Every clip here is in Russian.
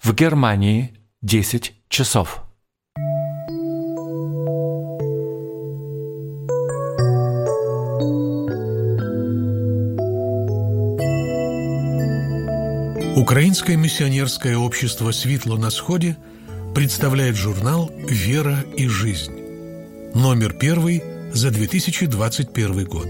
В Германии 10 часов. Украинское миссионерское общество «Світло на Сходе» представляет журнал «Вера и жизнь». Номер 1 за 2021 год.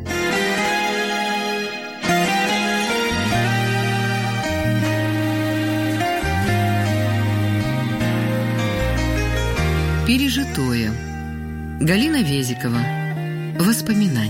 Пережитое. Галина Везикова. Воспоминания.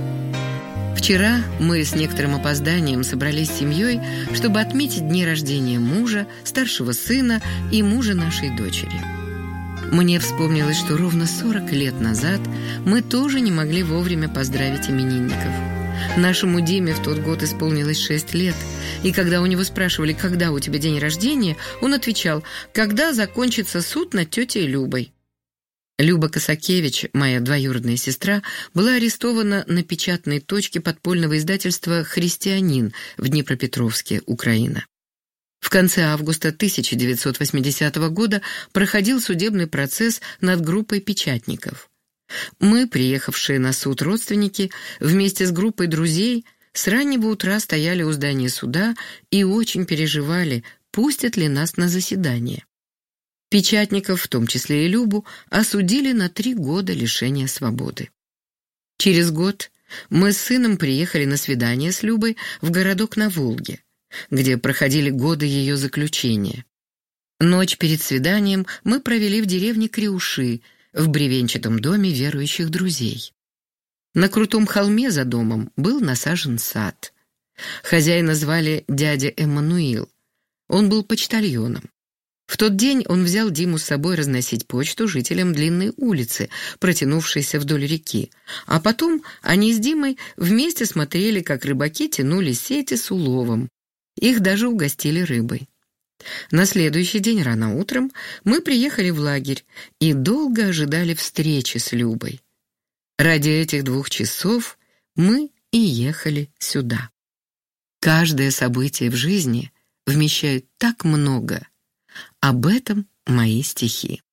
Вчера мы с некоторым опозданием собрались с семьей, чтобы отметить дни рождения мужа, старшего сына и мужа нашей дочери. Мне вспомнилось, что ровно 40 лет назад мы тоже не могли вовремя поздравить именинников. Нашему Диме в тот год исполнилось 6 лет, и когда у него спрашивали, когда у тебя день рождения, он отвечал, когда закончится суд над тетей Любой. Люба Косакевич, моя двоюродная сестра, была арестована на печатной точке подпольного издательства «Христианин» в Днепропетровске, Украина. В конце августа 1980 года проходил судебный процесс над группой печатников. Мы, приехавшие на суд родственники, вместе с группой друзей, с раннего утра стояли у здания суда и очень переживали, пустят ли нас на заседание. Печатников, в том числе и Любу, осудили на 3 года лишения свободы. Через год мы с сыном приехали на свидание с Любой в городок на Волге, где проходили годы ее заключения. Ночь перед свиданием мы провели в деревне Криуши, в бревенчатом доме верующих друзей. На крутом холме за домом был насажен сад. Хозяина звали дядя Эммануил. Он был почтальоном. В тот день он взял Диму с собой разносить почту жителям длинной улицы, протянувшейся вдоль реки. А потом они с Димой вместе смотрели, как рыбаки тянули сети с уловом. Их даже угостили рыбой. На следующий день рано утром мы приехали в лагерь и долго ожидали встречи с Любой. Ради этих 2 часов мы и ехали сюда. Каждое событие в жизни вмещает так много. Об этом мои стихи.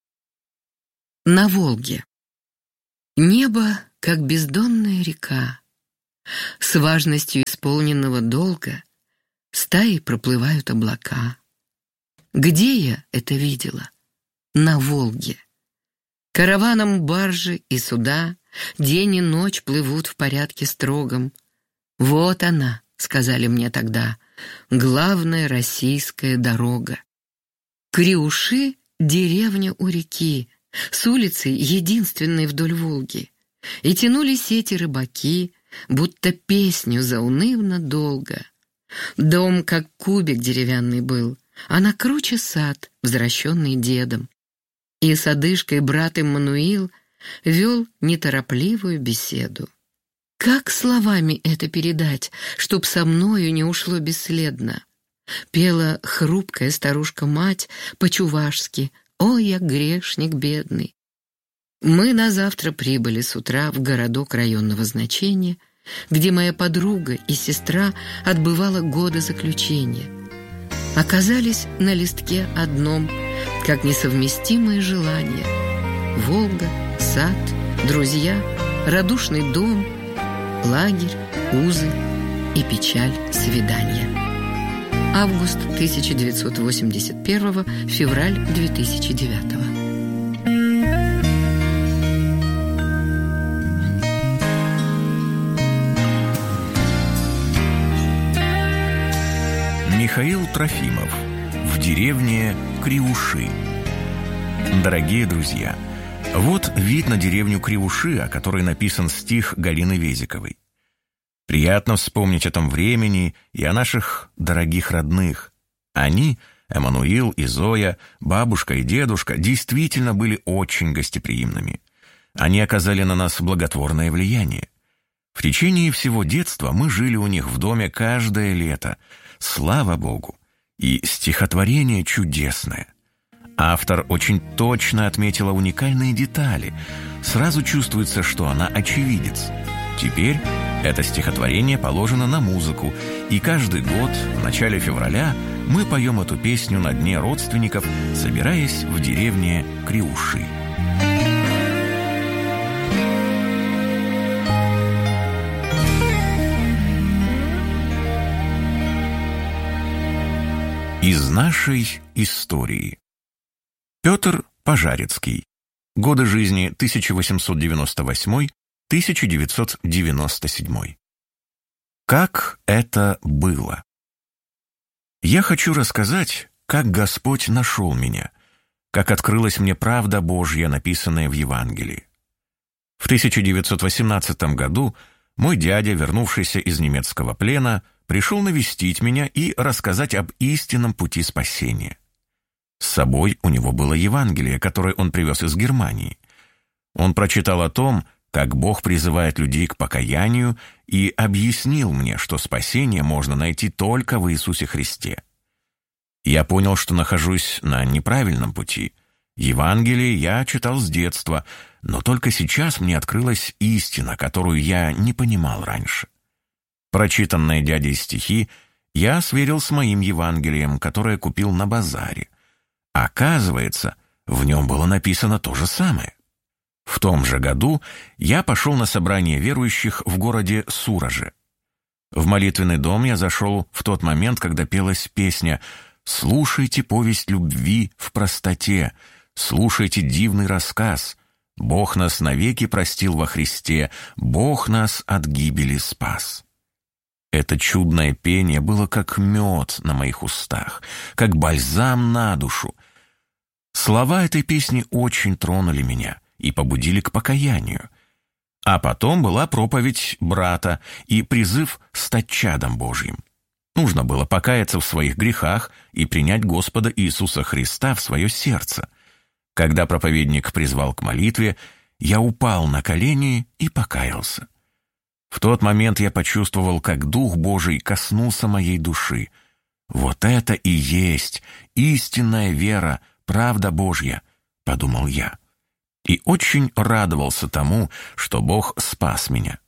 На Волге. Небо, как бездонная река. С важностью исполненного долга стаей проплывают облака. Где я это видела? На Волге. Караваном баржи и суда день и ночь плывут в порядке строгом. Вот она, сказали мне тогда, главная российская дорога. Криуши — деревня у реки, с улицы единственной вдоль Волги. И тянули сети рыбаки, будто песню заунывно долго. Дом, как кубик деревянный был, а на круче сад, возвращенный дедом. И с одышкой брат Эммануил вел неторопливую беседу. Как словами это передать, чтоб со мною не ушло бесследно? Пела хрупкая старушка-мать по-чувашски «Ой, я грешник бедный». Мы назавтра прибыли с утра в городок районного значения, где моя подруга и сестра отбывала годы заключения. Оказались на листке одном, как несовместимые желания. Волга, сад, друзья, радушный дом, лагерь, узы и печаль свидания. Август 1981, февраль 2009. Михаил Трофимов. В деревне Криуши. Дорогие друзья, вот вид на деревню Криуши, о которой написан стих Галины Везиковой. Приятно вспомнить о том времени и о наших дорогих родных. Они, Эммануил и Зоя, бабушка и дедушка, действительно были очень гостеприимными. Они оказали на нас благотворное влияние. В течение всего детства мы жили у них в доме каждое лето. Слава Богу! И стихотворение чудесное. Автор очень точно отметила уникальные детали. Сразу чувствуется, что она очевидец. Теперь это стихотворение положено на музыку, и каждый год в начале февраля мы поем эту песню на дне родственников, собираясь в деревне Криуши. Из нашей истории. Петр Пожарецкий. Годы жизни 1898-1997. Как это было? Я хочу рассказать, как Господь нашел меня, как открылась мне правда Божья, написанная в Евангелии. В 1918 году мой дядя, вернувшийся из немецкого плена, пришел навестить меня и рассказать об истинном пути спасения. С собой у него было Евангелие, которое он привез из Германии. Он прочитал о том, как Бог призывает людей к покаянию, и объяснил мне, что спасение можно найти только в Иисусе Христе. Я понял, что нахожусь на неправильном пути. Евангелие я читал с детства, но только сейчас мне открылась истина, которую я не понимал раньше. Прочитанные дядей стихи я сверил с моим Евангелием, которое купил на базаре. Оказывается, в нем было написано то же самое. В том же году я пошел на собрание верующих в городе Сураже. В молитвенный дом я зашел в тот момент, когда пелась песня «Слушайте повесть любви в простоте, слушайте дивный рассказ. Бог нас навеки простил во Христе, Бог нас от гибели спас». Это чудное пение было как мед на моих устах, как бальзам на душу. Слова этой песни очень тронули меня и побудили к покаянию. А потом была проповедь брата и призыв стать чадом Божьим. Нужно было покаяться в своих грехах и принять Господа Иисуса Христа в свое сердце. Когда проповедник призвал к молитве, я упал на колени и покаялся. В тот момент я почувствовал, как Дух Божий коснулся моей души. «Вот это и есть истинная вера, правда Божья», — подумал я. И очень радовался тому, что Бог спас меня.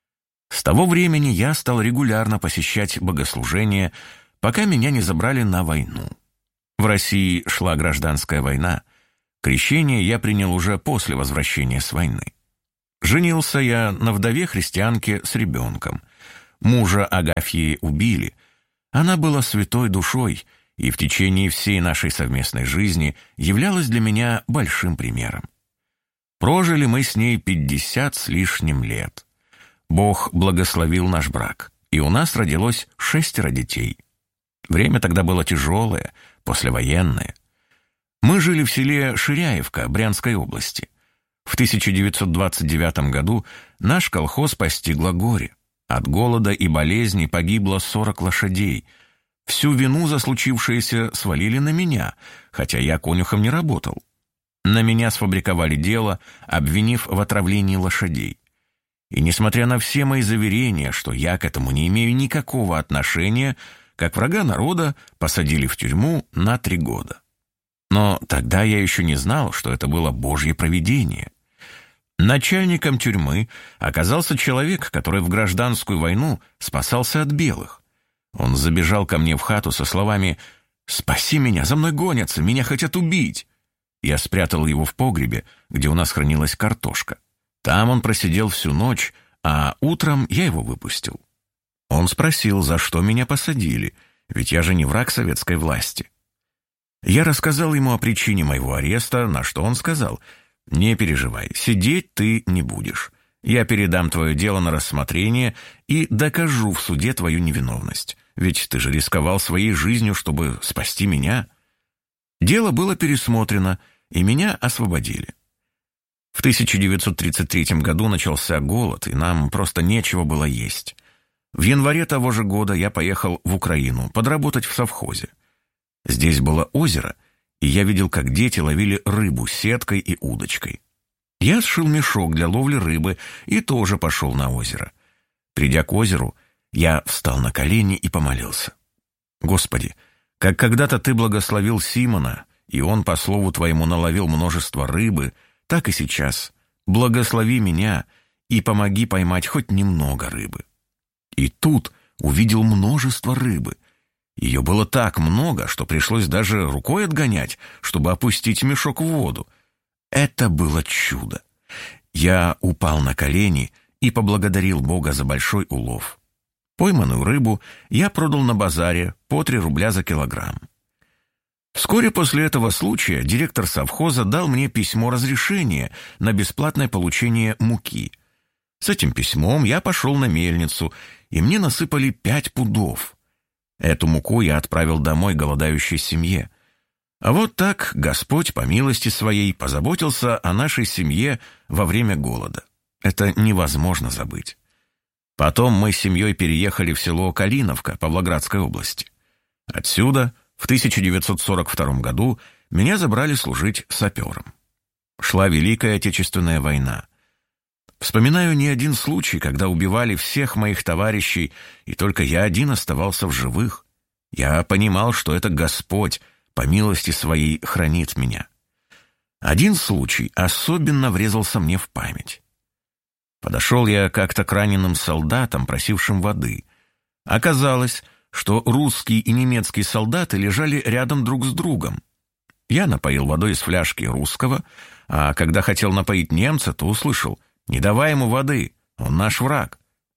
С того времени я стал регулярно посещать богослужения, пока меня не забрали на войну. В России шла гражданская война. Крещение я принял уже после возвращения с войны. Женился я на вдове-христианке с ребенком. Мужа Агафьи убили. Она была святой душой и в течение всей нашей совместной жизни являлась для меня большим примером. Прожили мы с ней 50 с лишним лет. Бог благословил наш брак, и у нас родилось 6 детей. Время тогда было тяжелое, послевоенное. Мы жили в селе Ширяевка Брянской области. В 1929 году наш колхоз постигло горе. От голода и болезней погибло 40 лошадей. Всю вину за случившееся свалили на меня, хотя я конюхом не работал. На меня сфабриковали дело, обвинив в отравлении лошадей. И несмотря на все мои заверения, что я к этому не имею никакого отношения, как врага народа посадили в тюрьму на 3 года. Но тогда я еще не знал, что это было Божье провидение. Начальником тюрьмы оказался человек, который в гражданскую войну спасался от белых. Он забежал ко мне в хату со словами «Спаси меня, за мной гонятся, меня хотят убить». Я спрятал его в погребе, где у нас хранилась картошка. Там он просидел всю ночь, а утром я его выпустил. Он спросил, за что меня посадили, ведь я же не враг советской власти. Я рассказал ему о причине моего ареста, на что он сказал: «Не переживай, сидеть ты не будешь. Я передам твое дело на рассмотрение и докажу в суде твою невиновность, ведь ты же рисковал своей жизнью, чтобы спасти меня». Дело было пересмотрено, и меня освободили. В 1933 году начался голод, и нам просто нечего было есть. В январе того же года я поехал в Украину подработать в совхозе. Здесь было озеро, и я видел, как дети ловили рыбу сеткой и удочкой. Я сшил мешок для ловли рыбы и тоже пошел на озеро. Придя к озеру, я встал на колени и помолился. «Господи, как когда-то Ты благословил Симона, и он по слову Твоему наловил множество рыбы, так и сейчас благослови меня и помоги поймать хоть немного рыбы». И тут увидел множество рыбы. Ее было так много, что пришлось даже рукой отгонять, чтобы опустить мешок в воду. Это было чудо. Я упал на колени и поблагодарил Бога за большой улов. Пойманную рыбу я продал на базаре по 3 рубля за килограмм. Вскоре после этого случая директор совхоза дал мне письмо разрешения на бесплатное получение муки. С этим письмом я пошел на мельницу, и мне насыпали 5 пудов. Эту муку я отправил домой голодающей семье. А вот так Господь, по милости своей, позаботился о нашей семье во время голода. Это невозможно забыть. Потом мы с семьей переехали в село Калиновка Павлоградской области. Отсюда в 1942 году меня забрали служить сапером. Шла Великая Отечественная война. Вспоминаю не один случай, когда убивали всех моих товарищей, и только я один оставался в живых. Я понимал, что это Господь по милости своей хранит меня. Один случай особенно врезался мне в память. Подошел я как-то к раненым солдатам, просившим воды. Оказалось, что русский и немецкий солдаты лежали рядом друг с другом. Я напоил водой из фляжки русского, а когда хотел напоить немца, то услышал: «Не давай ему воды, он наш враг».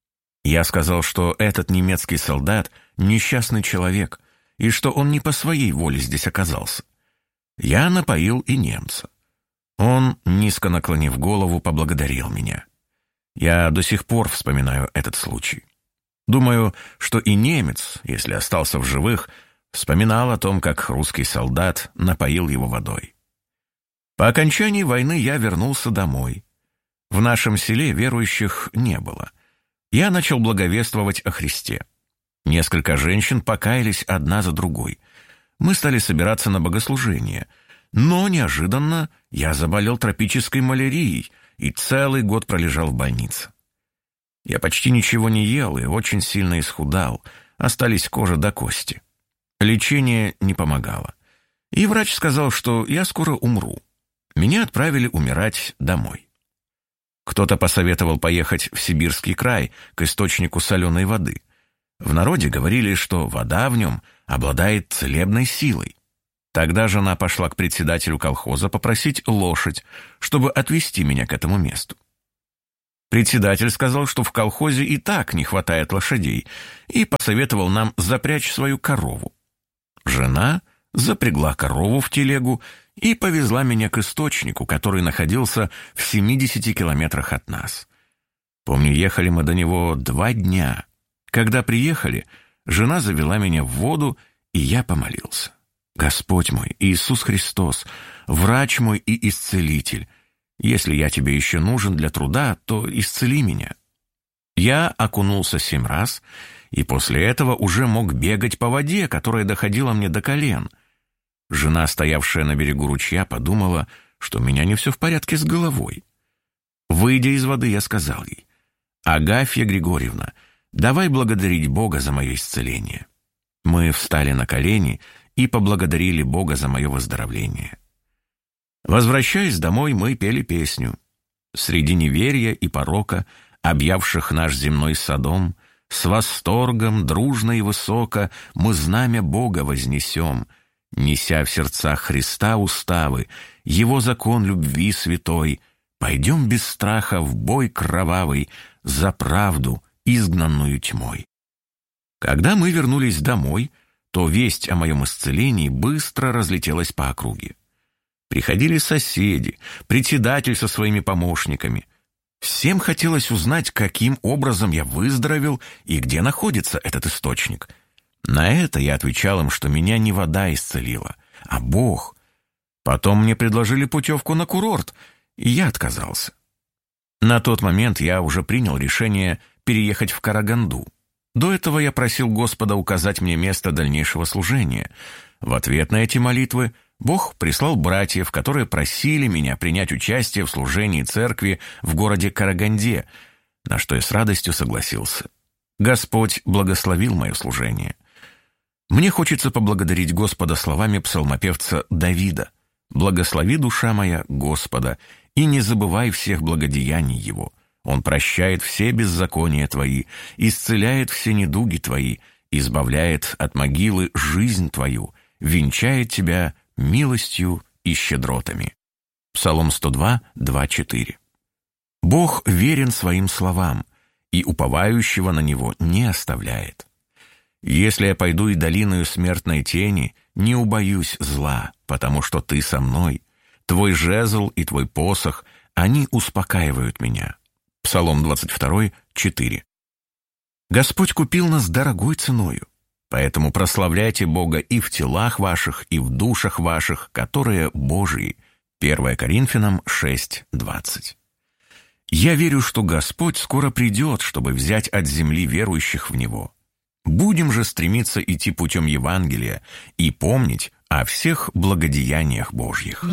Я сказал, что этот немецкий солдат — несчастный человек, и что он не по своей воле здесь оказался. Я напоил и немца. Он, низко наклонив голову, поблагодарил меня. Я до сих пор вспоминаю этот случай. Думаю, что и немец, если остался в живых, вспоминал о том, как русский солдат напоил его водой. По окончании войны я вернулся домой. В нашем селе верующих не было. Я начал благовествовать о Христе. Несколько женщин покаялись одна за другой. Мы стали собираться на богослужение. Но неожиданно я заболел тропической малярией и целый год пролежал в больнице. Я почти ничего не ел и очень сильно исхудал, остались кожа до кости. Лечение не помогало. И врач сказал, что я скоро умру. Меня отправили умирать домой. Кто-то посоветовал поехать в Сибирский край, к источнику соленой воды. В народе говорили, что вода в нем обладает целебной силой. Тогда жена пошла к председателю колхоза попросить лошадь, чтобы отвезти меня к этому месту. Председатель сказал, что в колхозе и так не хватает лошадей, и посоветовал нам запрячь свою корову. Жена запрягла корову в телегу и повезла меня к источнику, который находился в 70 километрах от нас. Помню, ехали мы до него 2 дня. Когда приехали, жена завела меня в воду, и я помолился. «Господь мой, Иисус Христос, врач мой и исцелитель, если я тебе еще нужен для труда, то исцели меня». Я окунулся 7 раз, и после этого уже мог бегать по воде, которая доходила мне до колен. Жена, стоявшая на берегу ручья, подумала, что у меня не все в порядке с головой. Выйдя из воды, я сказал ей: «Агафья Григорьевна, давай благодарить Бога за мое исцеление». Мы встали на колени и поблагодарили Бога за мое выздоровление. Возвращаясь домой, мы пели песню: «Среди неверия и порока, объявших наш земной содом, с восторгом, дружно и высоко, мы знамя Бога вознесем, неся в сердцах Христа уставы, Его закон любви святой, пойдем без страха в бой кровавый за правду, изгнанную тьмой». Когда мы вернулись домой, то весть о моем исцелении быстро разлетелась по округе. Приходили соседи, председатель со своими помощниками. Всем хотелось узнать, каким образом я выздоровел и где находится этот источник. На это я отвечал им, что меня не вода исцелила, а Бог. Потом мне предложили путевку на курорт, и я отказался. На тот момент я уже принял решение переехать в Караганду. До этого я просил Господа указать мне место дальнейшего служения. В ответ на эти молитвы Бог прислал братьев, которые просили меня принять участие в служении церкви в городе Караганде, на что я с радостью согласился. Господь благословил мое служение. Мне хочется поблагодарить Господа словами псалмопевца Давида: «Благослови, душа моя, Господа, и не забывай всех благодеяний Его. Он прощает все беззакония твои, исцеляет все недуги твои, избавляет от могилы жизнь твою, венчает тебя милостью и щедротами». Псалом 102, 2-4. Бог верен своим словам, и уповающего на Него не оставляет. «Если я пойду и долиною смертной тени, не убоюсь зла, потому что Ты со мной. Твой жезл и Твой посох, они успокаивают меня». Псалом 22, 4. Господь купил нас дорогой ценою, поэтому прославляйте Бога и в телах ваших, и в душах ваших, которые Божии. 1 Коринфянам 6, 20. Я верю, что Господь скоро придет, чтобы взять от земли верующих в Него. Будем же стремиться идти путем Евангелия и помнить о всех благодеяниях Божьих.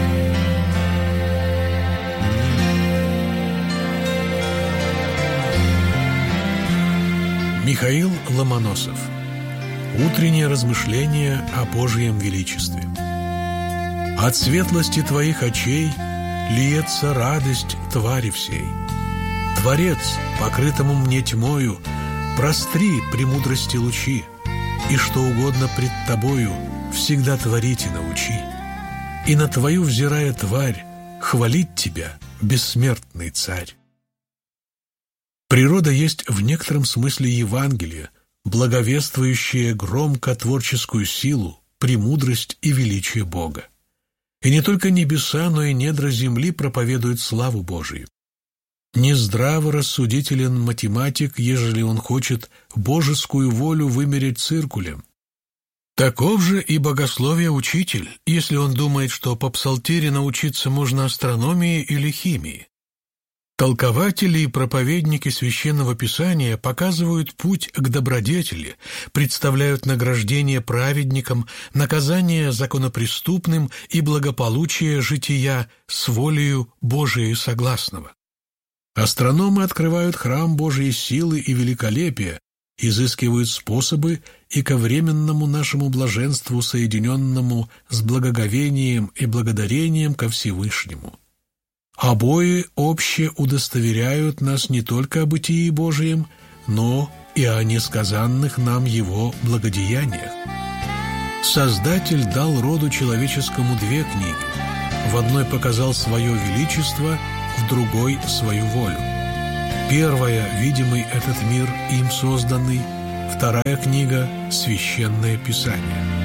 Михаил Ломоносов. Утреннее размышление о Божьем величестве. От светлости твоих очей льется радость твари всей. Творец, покрытому мне тьмою, простри премудрости лучи, и что угодно пред тобою всегда творить и научи. И на твою взирая тварь, хвалить тебя, бессмертный царь. Природа есть в некотором смысле Евангелие, благовествующее громко творческую силу, премудрость и величие Бога. И не только небеса, но и недра земли проповедуют славу Божию. Нездраво рассудителен математик, ежели он хочет божескую волю вымерять циркулем. Таков же и богословие учитель, если он думает, что по псалтире научиться можно астрономии или химии. Толкователи и проповедники Священного Писания показывают путь к добродетели, представляют награждение праведникам, наказание законопреступным и благополучие жития с волею Божией согласного. Астрономы открывают храм Божьей силы и великолепия, изыскивают способы и ко временному нашему блаженству, соединенному с благоговением и благодарением ко Всевышнему. Обои обще удостоверяют нас не только о бытии Божием, но и о несказанных нам Его благодеяниях. Создатель дал роду человеческому две книги. В одной показал свое величество, в другой – свою волю. Первая – видимый этот мир, им созданный, вторая книга – Священное Писание.